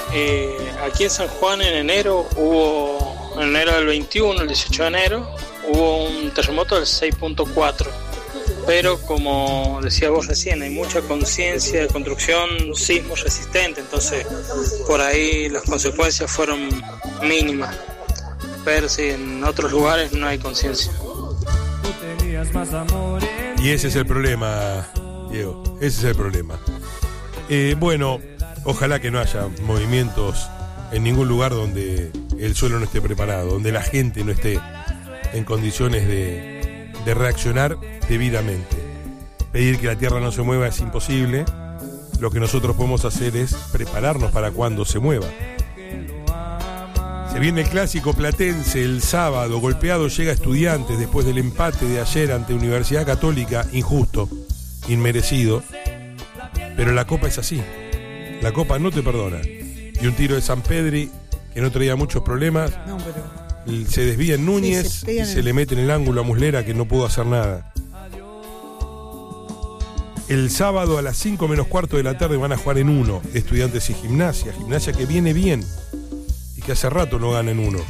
Aquí en San Juan en enero del 21, el 18 de enero, hubo un terremoto del 6.4. Pero como decía vos recién, hay mucha conciencia de construcción sismo resistente, entonces por ahí las consecuencias fueron mínimas. Pero sí, en otros lugares no hay conciencia. Y ese es el problema, Diego, ese es el problema. Bueno, ojalá que no haya movimientos en ningún lugar donde el suelo no esté preparado, donde la gente no esté en condiciones de reaccionar debidamente. Pedir que la tierra no se mueva es imposible. Lo que nosotros podemos hacer es prepararnos para cuando se mueva. Se viene el clásico platense el sábado. Golpeado llega Estudiantes después del empate de ayer ante Universidad Católica. Injusto, inmerecido. Pero la Copa es así. La Copa no te perdona. Y un tiro de Sampedri que no traía muchos problemas. No, pero... Se desvía en Núñez y se le mete en el ángulo a Muslera, que no pudo hacer nada. El sábado a las 5 menos cuarto de la tarde van a jugar en 1 Estudiantes y Gimnasia. Gimnasia que viene bien y que hace rato no gana en 1.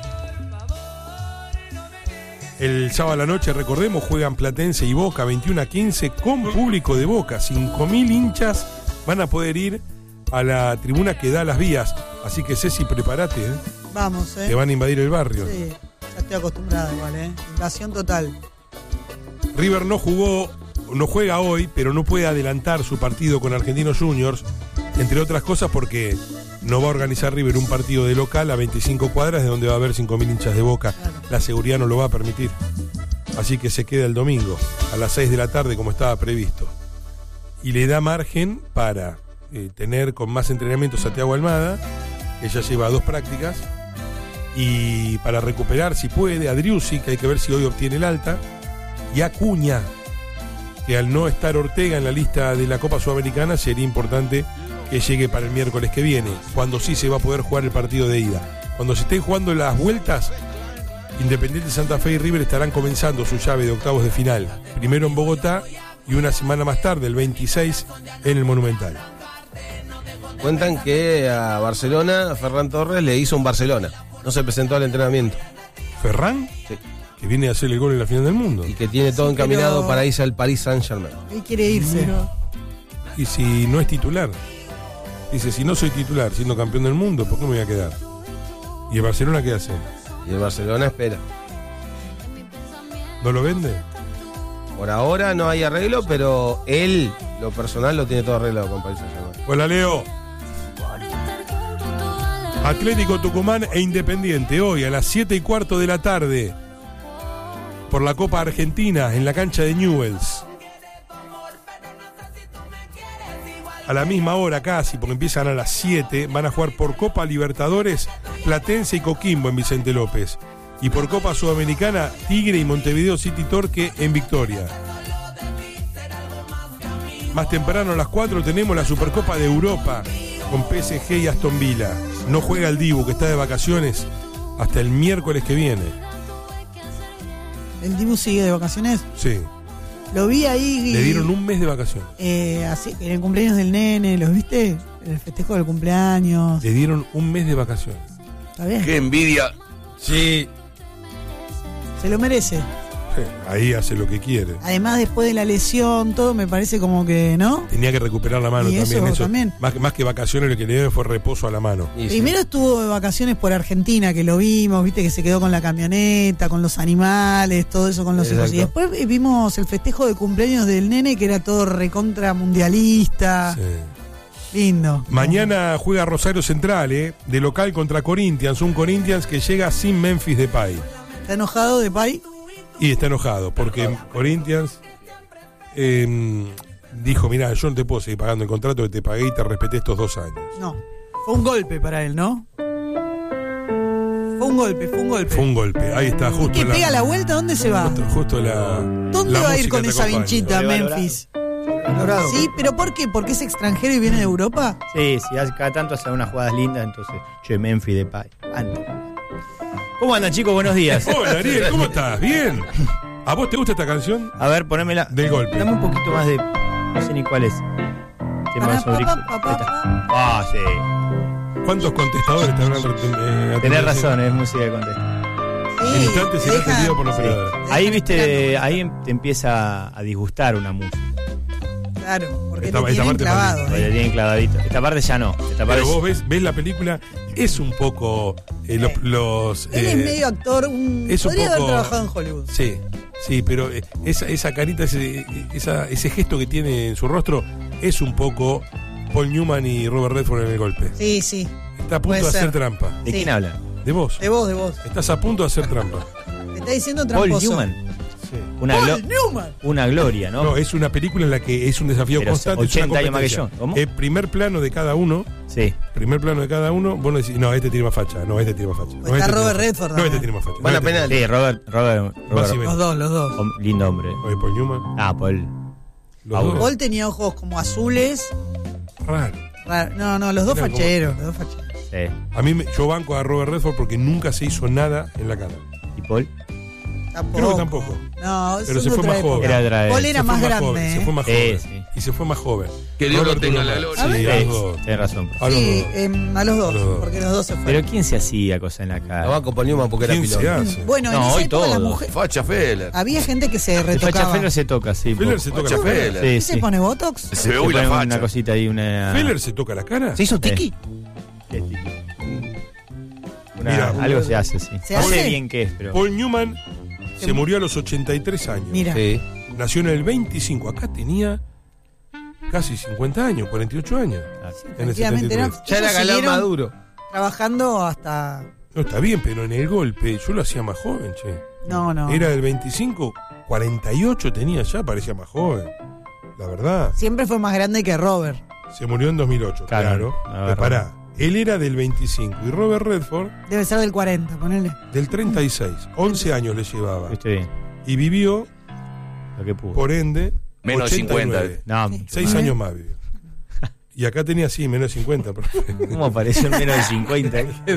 El sábado a la noche, recordemos, juegan Platense y Boca 21-15 con público de Boca. 5.000 hinchas van a poder ir a la tribuna que da las vías. Así que Ceci, prepárate, Vamos, Te van a invadir el barrio. Sí, ya estoy acostumbrada igual, Invasión total. River no juega hoy, pero no puede adelantar su partido con Argentinos Juniors, entre otras cosas porque no va a organizar River un partido de local a 25 cuadras de donde va a haber 5.000 hinchas de Boca. Claro. La seguridad no lo va a permitir. Así que se queda el domingo a las 6 de la tarde como estaba previsto. Y le da margen para tener con más entrenamientos a Thiago Almada. Ella lleva 2 prácticas. Y para recuperar, si puede, a Driussi, que hay que ver si hoy obtiene el alta, y a Acuña, que al no estar Ortega en la lista de la Copa Sudamericana, sería importante que llegue para el miércoles que viene, cuando sí se va a poder jugar el partido de ida. Cuando se estén jugando las vueltas, Independiente Santa Fe y River estarán comenzando su llave de octavos de final, primero en Bogotá y una semana más tarde, el 26, en el Monumental. Cuentan que a Barcelona, Ferran Torres le hizo un Barcelona. No se presentó al entrenamiento. ¿Ferran? Sí. Que viene a hacer el gol en la final del mundo. Y que tiene todo encaminado para irse al Paris Saint-Germain. Él quiere irse. Y si no es titular. Dice, si no soy titular siendo campeón del mundo, ¿por qué me voy a quedar? ¿Y el Barcelona qué hace? Y el Barcelona espera. ¿No lo vende? Por ahora no hay arreglo, pero él, lo personal, lo tiene todo arreglado con Paris Saint-Germain. Hola, Leo. Atlético Tucumán e Independiente hoy a las 7:15 de la tarde por la Copa Argentina en la cancha de Newell's. A la misma hora casi, porque empiezan a las 7, van a jugar por Copa Libertadores Platense y Coquimbo en Vicente López. Y por Copa Sudamericana Tigre y Montevideo City Torque en Victoria. Más temprano a las 4 tenemos la Supercopa de Europa con PSG y Aston Villa. No juega el Dibu, que está de vacaciones hasta el miércoles que viene. ¿El Dibu sigue de vacaciones? Sí. Lo vi ahí. Le dieron un mes de vacaciones. Así, en el cumpleaños del nene, ¿los viste? En el festejo del cumpleaños. Le dieron un mes de vacaciones. Está bien. ¡Qué envidia! Sí. Se lo merece. Ahí hace lo que quiere. Además, después de la lesión, todo me parece como que, ¿no? Tenía que recuperar la mano y también. Eso también. Más que vacaciones, lo que le dio fue reposo a la mano. Primero estuvo de vacaciones por Argentina, que lo vimos, viste, que se quedó con la camioneta, con los animales, todo eso con los hijos. Y después vimos el festejo de cumpleaños del nene, que era todo recontra mundialista. Sí. Lindo. Mañana juega Rosario Central, de local contra Corinthians. Un Corinthians que llega sin Memphis Depay. ¿Está enojado Depay? Y está enojado porque Corinthians dijo, mirá, yo no te puedo seguir pagando el contrato que te pagué y te respeté estos 2 años. No, fue un golpe para él, ¿no? Fue un golpe. Ahí está, justo. ¿Qué pega la vuelta? ¿Dónde se va? Justo ¿Dónde va a ir con esa vinchita Memphis? Valorado. Sí, pero ¿por qué? ¿Porque es extranjero y viene de Europa? Sí, cada tanto hace unas jugadas lindas, entonces, Memphis Depay. ¿Cómo andan, chicos? Buenos días. Hola, Ariel, ¿cómo estás? ¿Bien? ¿A vos te gusta esta canción? A ver, ponémela. Del golpe. Dame un poquito más de... No sé ni cuál es. Tema sobre... Ah, sí. ¿Cuántos contestadores te habrán atendido? Tenés razón, es música de contestar. En instante será deja- atendido por la Sí. operadora. Ahí, Dejan viste, esperando. ahí te empieza a disgustar una música. Claro, porque Esta- te esta tienen parte clavado. también. Porque te tienen clavadito. Esta parte ya no. Esta parte Pero vos ves la película, es un poco los Él es medio actor, es un podría poco- haber trabajado en Hollywood. Sí, pero esa carita, ese gesto que tiene en su rostro es un poco Paul Newman y Robert Redford en el golpe. Sí, sí. Está a punto puede de hacer ser. trampa. ¿De Sí. quién habla? De vos. De vos. Estás a punto de hacer trampa. Te está diciendo Paul tramposo. Newman. Sí. Paul Newman. Una gloria, ¿no? No, es una película en la que es un desafío Pero constante. es una 80 años más que competencia. yo. ¿Cómo? Primer plano de cada uno. Sí. Primer plano de cada uno. Vos no decís, no, este tiene más facha. No, este tiene más facha. No, Está este tiene Robert más facha. Redford No, también. este tiene más facha. Van a No, este penal. Sí, Robert. Más y menos. Los dos. Lindo hombre. Oye, Paul Newman. Ah, Paul. Los Paul. dos. Paul tenía ojos como azules. Raro. No, los dos Era como- facheros. Sí. A mí, yo banco a Robert Redford porque nunca se hizo nada en la cara. ¿Y Paul? Tampoco. Creo que tampoco. No, Pero son se de fue otra más época. joven. Era otra vez. Paul era Se fue más grande. joven, se fue más Sí, joven. sí. Y se fue más joven. Que Dios lo Robert tenga tuvo en la más. gloria. Sí, a Sí, los dos. tenés razón. A los Sí, dos. a los dos, A los dos. porque los dos se fueron. Pero ¿quién se hacía cosa en la La cara? banco Paul Newman porque era ¿Quién se piloto. hace? Bueno, en No, esa hoy época la todo. mujer. Facha Feller. Había gente que se El Facha retocaba. Feller se toca, sí. Feller poco. se toca Facha la cara. Feller. Sí, ¿Qué sí. se pone Botox? Se ve hoy la pone facha. una cosita ahí, una... ¿Feller se toca la cara? ¿Se hizo tiki? Sí, sí. Mira, algo se hace, sí. ¿Se No sé hace? bien qué es, pero... Paul Newman se murió a los 83 años. Mira. Sí. Nació en el 25. Acá tenía casi 50 años, 48 años. Ah, En el Efectivamente, 73. ¿no? Ya era Ellos galán siguieron maduro. trabajando hasta. No, está bien, pero en el golpe yo lo hacía más joven, che. No. Era del 25, 48 tenía ya, parecía más joven. La verdad. Siempre fue más grande que Robert. Se murió en 2008, Claro, claro. no, Pero verdad. pará, él era del 25 y Robert Redford Debe ser del 40, ponele. del 36. 11 años le llevaba. Estoy bien, Y vivió, lo que pudo. por ende, Menos de 89. 50. No, Sí. 6 años más vivió. Y acá tenía, sí, menos de 50. profe. ¿cómo apareció en menos de 50?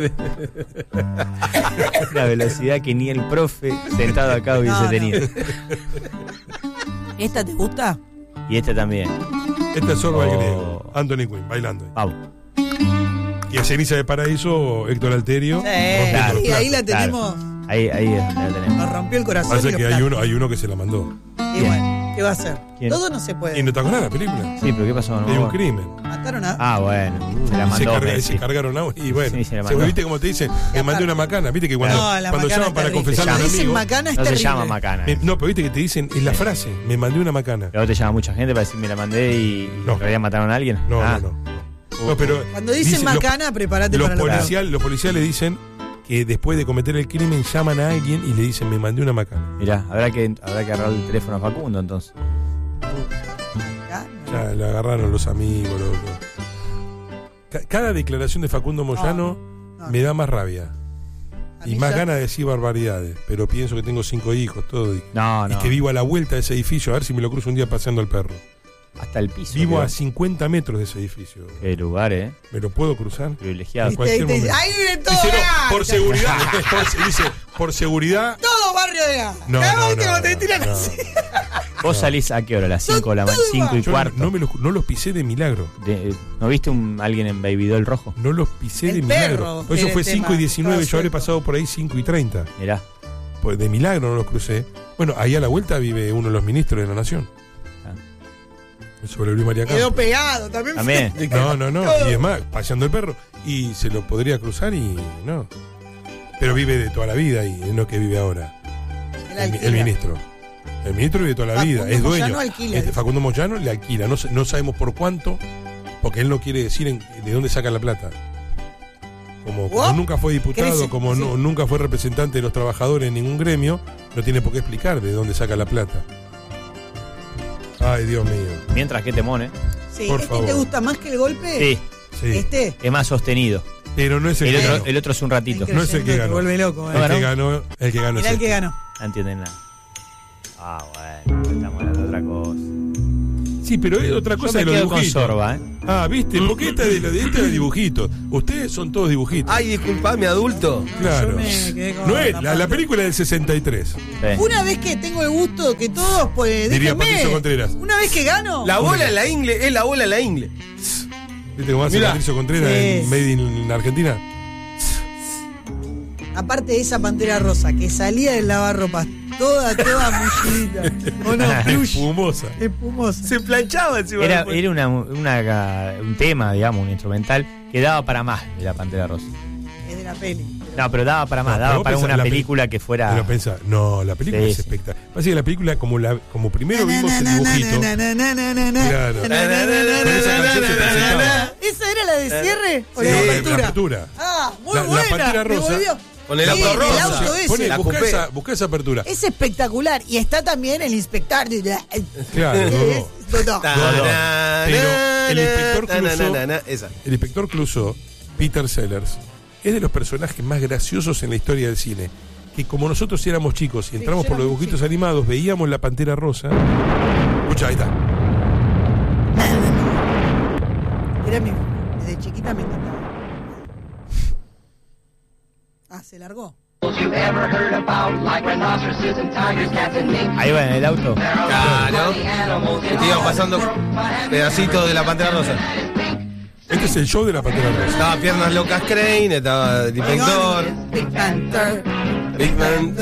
Una velocidad que ni el profe sentado acá hubiese No. tenido. ¿Esta te gusta? Y este también. Este es Sorba el Oh. griego. Anthony Quinn, bailando. Pau. Y a Ceniza de Paraíso, Héctor Alterio. Sí, rompiendo los y ahí la platos. tenemos. Ahí es donde la tenemos. Nos rompió el corazón. Parece y los que platos. hay uno que se la mandó. Y bueno, ¿qué va a hacer? ¿Quién? Todo no se ¿Y puede. no te acordás de la película? Sí, pero ¿qué pasó? No, Hay un crimen. Mataron a. Ah, bueno. Se la Y mandó. se Messi. cargaron a y bueno, Sí, se la mandó. ¿viste cómo te dicen? Me mandé una macana, viste que cuando, No, la cuando macana llaman es para terrible. confesar a un Cuando dicen amigo. macana es No se terrible. llama macana. No, pero viste que te dicen, es la frase, me mandé una macana. Luego te llama mucha gente para decir me la mandé y No. en realidad mataron a alguien. No, Ah. no, pero Cuando dicen macana, prepárate los, para lo los policiales dicen que después de cometer el crimen llaman a alguien y le dicen, me mandé una macana. Mirá, habrá que agarrar el teléfono a Facundo entonces. Ya la agarraron los amigos. Cada declaración de Facundo Moyano No. me da más rabia. A Y mí más ya- ganas de decir barbaridades. Pero pienso que tengo 5 hijos, todo. No, Y no. que vivo a la vuelta de ese edificio, a ver si me lo cruzo un día paseando al perro. Hasta el piso. Vivo creo. a 50 metros de ese edificio. Qué lugar, ¿Me lo puedo cruzar? Privilegiado. Viste, cualquier ahí te dice, momento. ahí vive todo. Dice, no, Gas. por seguridad. Dice, por seguridad. Todo barrio de gas. No, Cada no, vez que no, te tiran no. así. ¿Vos salís a qué hora? ¿A las 5 de la mañana? Son 5 y Yo cuarto. no los pisé de milagro. ¿No viste alguien en Baby Doll rojo? No los pisé El de perro milagro. Por eso era fue el 5 y tema. 19. Yo Estaba habré suelto. pasado por ahí 5 y 30. Mirá. Pues de milagro no los crucé. Bueno, ahí a la vuelta vive uno de los ministros de la Nación. Sobre Luis María Quedó Campos. pegado también. También. No. Y es más, paseando el perro. Y se lo podría cruzar y no. Pero vive de toda la vida y no que vive ahora. El ministro. El ministro vive toda la Facundo vida, es dueño. Moyano alquila. Facundo Moyano le alquila, no sabemos por cuánto, porque él no quiere decir de dónde saca la plata. Como nunca fue diputado, Crece, como sí. nunca fue representante de los trabajadores en ningún gremio, no tiene por qué explicar de dónde saca la plata. Ay, Dios mío. Mientras que temón, Sí, Por ¿este favor. te gusta más que el golpe? Sí, Sí. Este. es más sostenido. Pero no es el, que ganó. El otro es un ratito. No es el que Te ganó. vuelve loco, El que ganó, el que ganó Mirá es el que este. ganó. No entienden nada. Ah, bueno, estamos hablando de otra cosa. Sí, pero es otra Yo cosa me de los quedo con dibujitos. Sorba, Ah, ¿viste? Porque esta de de dibujitos. Ustedes son todos dibujitos. Ay, disculpame, adulto. Claro. Yo me quedé con No es, la la parte. película del 63. Sí. Una vez que tengo el gusto que todos, pues Diría déjenme. Patricio Contreras. Una vez que gano. La bola en la ingle es la bola en la ingle. ¿Viste cómo hace Mirá. Patricio Contreras en Made in Argentina? Aparte de esa pantera rosa que salía del lavarropas toda mullidita. ¿O no? Plush. Espumosa. Se planchaba encima. Era un tema, digamos, un instrumental que daba para más de la Pantera Rosa. Es de la peli. No, pero daba para más, daba para una película que fuera. Pero pensá, no, la película es espectacular. Pasa que la película, como primero vimos el dibujito. Claro. Con esa canción se presentaba. ¿Esa era la de cierre? ¿O Sí, la de la apertura? apertura. Ah, muy La buena. Pantera me Rosa. volvió. Con el Sí, auto rosa. el auto ese. La Buscá coupé. buscá esa apertura. Es espectacular. Y está también el inspector. Claro, Dodó. Pero el inspector Clouseau, Esa. el inspector Clouseau, Peter Sellers, es de los personajes más graciosos en la historia del cine. Que como nosotros éramos chicos y entramos por los dibujitos animados, veíamos la Pantera Rosa. Escucha, ahí está. Era desde chiquita me encantaba. Ah, se largó. Ahí va en el auto. Claro. Que te iban pasando pedacitos de la Pantera Rosa. Este es el show de la Pantera Rosa. Estaba Piernas Locas Crane, estaba el inspector. Big Panther. Big Man.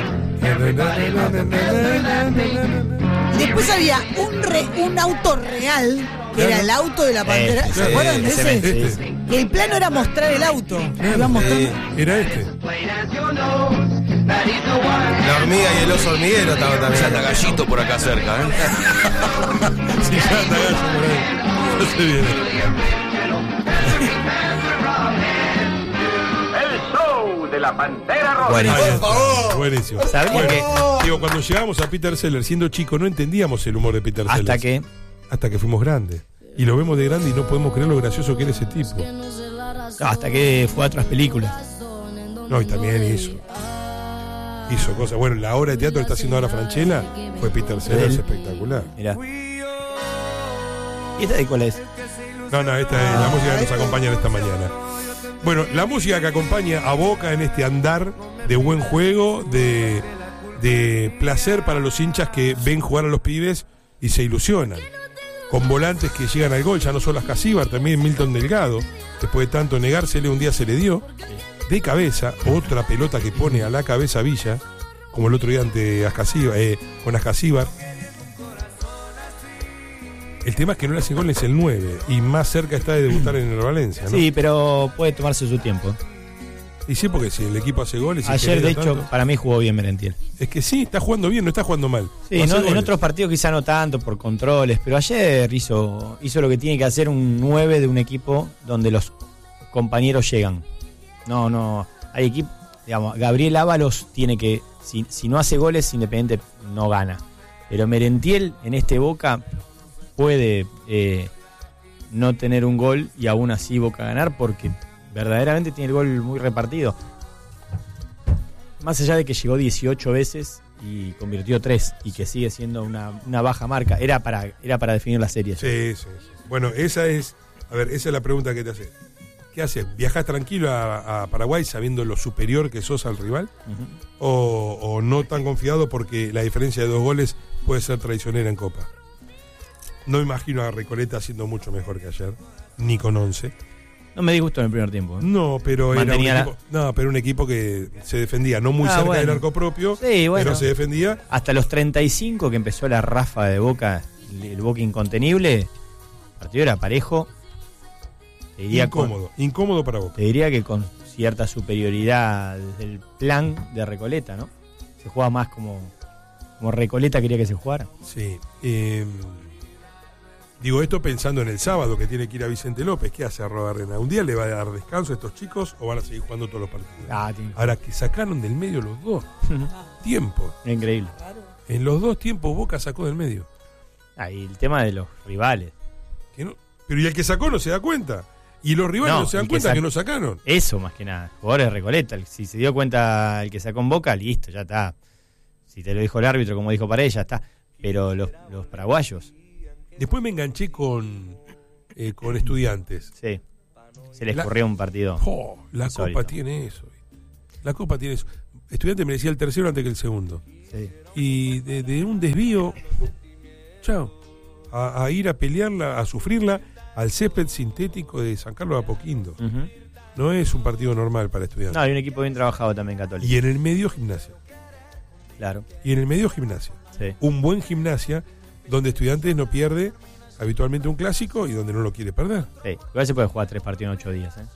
Y después había un auto real, que era el auto de la Pantera. Sí, ¿Se acuerdan de ese? Este. Y el plano era mostrar el auto. Iban mostrando. Era este. La hormiga y el oso hormiguero estaban también. Ya está Gallito por acá cerca, ¿eh? Sí, ya está Gallo por ahí. No se viene. El show de la Pantera Rosa. Buenísimo. Ahí está. Buenísimo. ¿Sabía Bueno, que- digo, cuando llegamos a Peter Sellers siendo chicos no entendíamos el humor de Peter Sellers. Hasta que fuimos grandes. Y lo vemos de grande y no podemos creer lo gracioso que era ese tipo. No, hasta que fue a otras películas. No, y también hizo cosas. Bueno, la obra de teatro que está haciendo ahora Franchella fue Peter Sellers, Él. espectacular. Mirá. ¿Y esta de cuál es? No, esta es la música que nos acompaña esta mañana. Bueno, la música que acompaña a Boca en este andar de buen juego, de placer para los hinchas que ven jugar a los pibes y se ilusionan. Con volantes que llegan al gol, ya no solo Ascasíbar, también Milton Delgado. Después de tanto negársele, un día se le dio. De cabeza, otra pelota que pone a la cabeza Villa, como el otro día ante Ascasíbar, con Ascasíbar. El tema es que no le hace gol es el 9 y más cerca está de debutar en el Valencia, ¿no? Sí, pero puede tomarse su tiempo. Y sí, porque si el equipo hace goles... y Ayer, de genera hecho, tanto, para mí jugó bien Merentiel. es que sí, está jugando bien, no está jugando mal. Sí, Hace en goles. otros partidos quizá no tanto por controles, pero ayer hizo lo que tiene que hacer un 9 de un equipo donde los compañeros llegan. No, hay equipo, digamos, Gabriel Ábalos tiene que, si no hace goles, Independiente no gana. Pero Merentiel en este Boca puede no tener un gol y aún así Boca ganar porque verdaderamente tiene el gol muy repartido. Más allá de que llegó 18 veces y convirtió 3 y que sigue siendo una baja marca, era para definir la serie. Sí. Bueno, esa es la pregunta que te hace. ¿Qué haces? ¿Viajás tranquilo a Paraguay sabiendo lo superior que sos al rival? Uh-huh. ¿O no tan confiado porque la diferencia de 2 goles puede ser traicionera en Copa? No imagino a Recoleta haciendo mucho mejor que ayer, ni con 11. No me disgustó en el primer tiempo. No, pero Mantenía era un equipo que se defendía, no muy cerca del arco propio, Sí, bueno. pero se defendía. Hasta los 35 que empezó la ráfaga de Boca, el Boca incontenible, el partido era parejo. Te diría Incómodo para Boca. Te diría que con cierta superioridad desde el plan de Recoleta, ¿no? Se juega más como Recoleta quería que se jugara. Sí. Digo esto pensando en el sábado que tiene que ir a Vicente López. ¿Qué hace Arrobarrena? ¿Un día le va a dar descanso a estos chicos o van a seguir jugando todos los partidos? Ahora que sacaron del medio los dos tiempos. Increíble. En los 2 tiempos Boca sacó del medio. Y el tema de los rivales. Pero y el que sacó no se da cuenta. Y los rivales no se dan cuenta que no sacaron. Eso más que nada. Jugadores de Recoleta. Si se dio cuenta el que sacó en Boca, listo, ya está. Si te lo dijo el árbitro, como dijo Paredes, ya está. Pero los paraguayos. Después me enganché con Estudiantes. Sí. Se les corrió un partido. La insólito. Copa tiene eso. La Copa tiene eso. Estudiantes merecía el tercero antes que el segundo. Sí. Y de un desvío, chao. A ir a pelearla, a sufrirla, al césped sintético de San Carlos de Apoquindo. Ujú. No es un partido normal para Estudiantes. No, hay un equipo bien trabajado también, Católica. Y en el medio, Gimnasia. Claro, Sí. sí. Un buen Gimnasia donde Estudiantes no pierde habitualmente un clásico y donde no lo quiere perder. Sí. Igual se puede jugar 3 partidos en 8 días, ¿eh?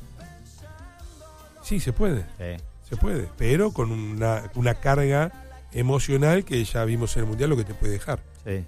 Sí, se puede. Sí. Se puede. Pero con una carga emocional que ya vimos en el Mundial lo que te puede dejar. Sí.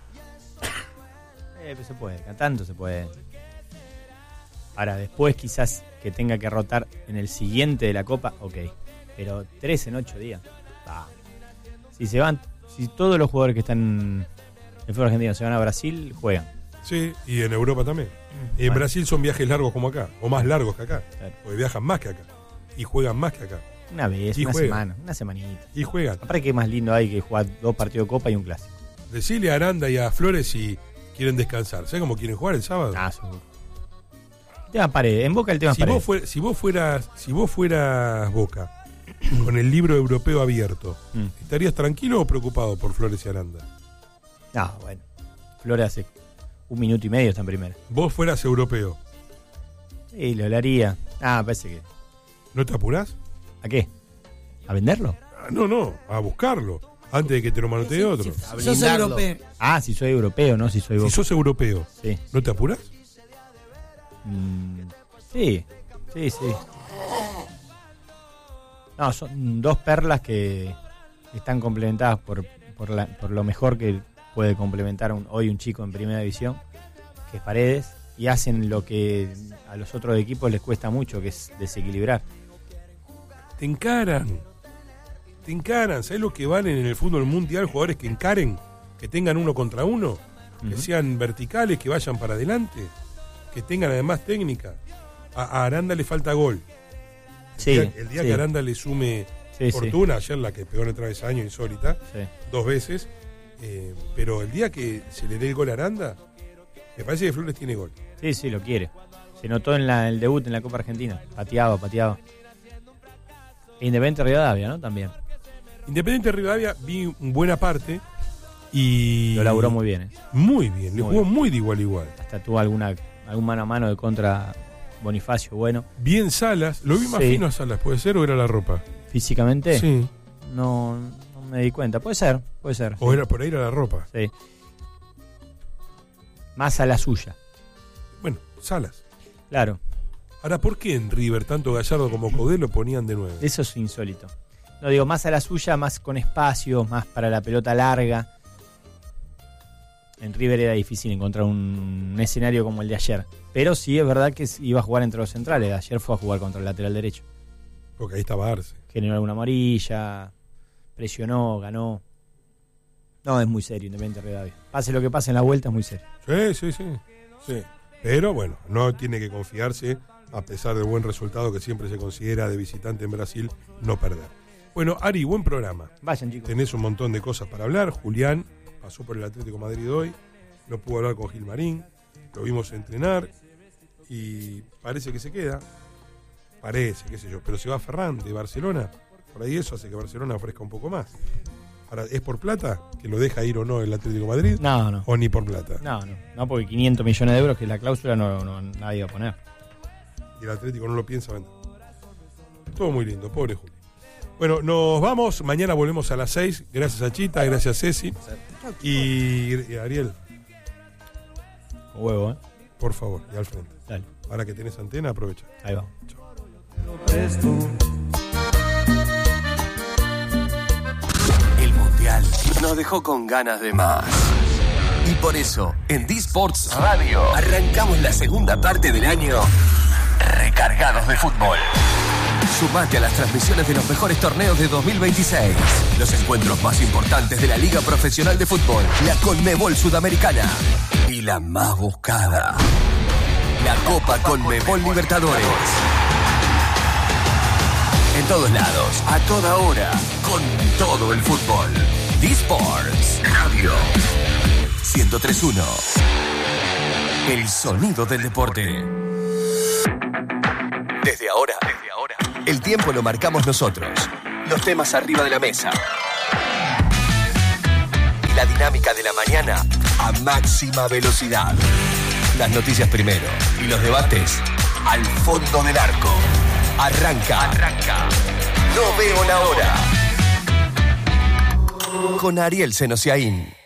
Pues se puede, cada tanto se puede. Ahora, después quizás que tenga que rotar en el siguiente de la Copa, ok. Pero 3 en 8 días. Ah. Si todos los jugadores que están en el fútbol argentino se van a Brasil, juegan. Sí, y en Europa también. Y en Bueno. Brasil son viajes largos como acá, o más largos que acá. Claro. Porque viajan más que acá. Y juegan más que acá. Una vez, Y una juegan. semana, una semanita. Y juegan. Aparte que más lindo hay que jugar 2 partidos de Copa y un clásico. Decile a Aranda y a Flores si quieren descansar. ¿Sabes cómo quieren jugar el sábado? Ah, seguro. El tema Paredes, en Boca el tema si, Paredes. si vos fueras Boca, con el libro europeo abierto, ¿estarías tranquilo o preocupado por Flores y Aranda? No, bueno. Flores hace 1 minuto y medio está en primera. Vos fueras europeo, Sí, lo haría. Parece que. ¿no te apurás? ¿A qué? ¿A venderlo? No, a buscarlo, antes de que te lo manotee otro. A Yo soy blindarlo. europeo. Si soy europeo, no si soy Si Boca. sos europeo, Sí. ¿no te apurás? Sí. No, son 2 perlas que están complementadas por lo mejor que puede complementar hoy un chico en primera división, que es Paredes, y hacen lo que a los otros equipos les cuesta mucho, que es desequilibrar. Te encaran. ¿Sabés lo que valen en el fútbol mundial jugadores que encaren? Que tengan 1 contra 1, que sean verticales, que vayan para adelante, que tengan además técnica. A Aranda le falta gol. El día que Aranda le sume fortuna, ayer la que pegó en el travesaño insólita, 2 veces, pero el día que se le dé el gol a Aranda, me parece que Flores tiene gol. Sí, lo quiere. Se notó en el debut en la Copa Argentina. Pateaba. Independiente Rivadavia, ¿no? También. Independiente Rivadavia vi buena parte y... Lo laburó muy bien, ¿eh? Muy bien, le Muy jugó bien. muy de igual a igual. Hasta tuvo algún mano a mano de contra Bonifacio, bueno. Bien Salas, lo vi más Sí. fino a Salas, ¿puede ser o era la ropa? Físicamente, Sí, no me di cuenta. Puede ser. o Sí. era por ahí era la ropa. Sí. Más a la suya. Bueno, Salas. Claro, Ahora, ¿por qué en River tanto Gallardo como Coudet lo ponían de 9? eso es insólito. No digo, más a la suya, más con espacio, más para la pelota larga. En River era difícil encontrar un escenario como el de ayer. Pero sí es verdad que iba a jugar entre los centrales. Ayer fue a jugar contra el lateral derecho. Porque ahí estaba Arce. Generó alguna amarilla, presionó, ganó. No, es muy serio Independiente Rivadavia. Pase lo que pase en la vuelta, es muy serio. Sí. Pero bueno, no tiene que confiarse, a pesar del buen resultado que siempre se considera de visitante en Brasil, no perder. Bueno, Ari, buen programa. Vayan, chicos. Tenés un montón de cosas para hablar. Julián pasó por el Atlético de Madrid hoy, no pudo hablar con Gilmarín, lo vimos entrenar y parece que se queda. Parece, qué sé yo, pero se va Ferran de Barcelona. Por ahí eso hace que Barcelona ofrezca un poco más. Ahora, ¿es por plata que lo deja ir o no el Atlético de Madrid? No. ¿O ni por plata? No, porque 500 millones de euros, que es la cláusula, no nadie va a poner. Y el Atlético no lo piensa vender. Todo muy lindo, pobre Julio. Bueno, nos vamos. Mañana volvemos a las 6. Gracias a Chita, gracias Ceci. Y Ariel, Con huevo, ¿eh? por favor, y al frente. Dale, Ahora que tenés antena, aprovecha. ahí va. El Mundial nos dejó con ganas de más. Y por eso, en D-Sports Radio, arrancamos la segunda parte del año recargados de fútbol. Sumate a las transmisiones de los mejores torneos de 2026. Los encuentros más importantes de la Liga Profesional de Fútbol, la Conmebol Sudamericana y la más buscada, la Copa Conmebol Libertadores. En todos lados, a toda hora, con todo el fútbol. D-Sports Radio 103.1. El sonido del deporte. Desde ahora, el tiempo lo marcamos nosotros. Los temas arriba de la mesa. Y la dinámica de la mañana a máxima velocidad. Las noticias primero y los debates al fondo del arco. Arranca. No veo la hora. Con Ariel Senosiaín.